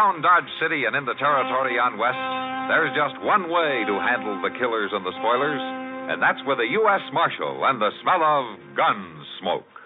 around Dodge City and in the territory on west, there's just one way to handle the killers and the spoilers, and that's with a U.S. Marshal and the smell of gun smoke.